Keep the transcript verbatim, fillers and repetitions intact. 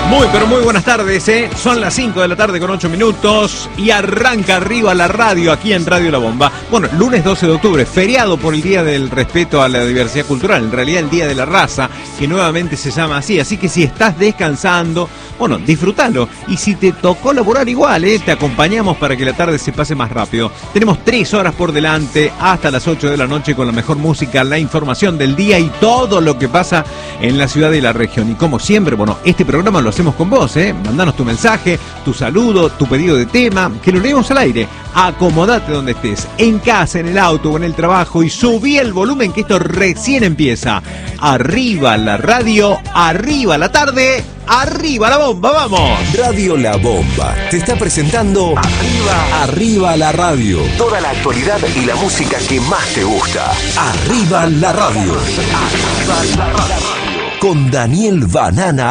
Muy, pero muy buenas tardes, ¿eh? Son las cinco de la tarde con ocho minutos y arranca Arriba la Radio aquí en Radio La Bomba. Bueno, lunes doce de octubre, feriado por el Día del Respeto a la Diversidad Cultural, en realidad el Día de la Raza, que nuevamente se llama así. Así que si estás descansando, bueno, disfrútalo. Y si te tocó laburar igual, ¿eh? Te acompañamos para que la tarde se pase más rápido. Tenemos tres horas por delante hasta las ocho de la noche con la mejor música, la información del día y todo lo que pasa en la ciudad y la región. Y como siempre, bueno, este programa lo hacemos con vos, ¿eh? Mandanos tu mensaje, tu saludo, tu pedido de tema, que lo leemos al aire. Acomodate donde estés, en casa, en el auto o en el trabajo, y subí el volumen que esto recién empieza. Arriba la radio, arriba la tarde, arriba la bomba, vamos. Radio La Bomba te está presentando Arriba, Arriba la Radio. Toda la actualidad y la música que más te gusta. Arriba la Radio. Arriba la Radio. Con Daniel Banana.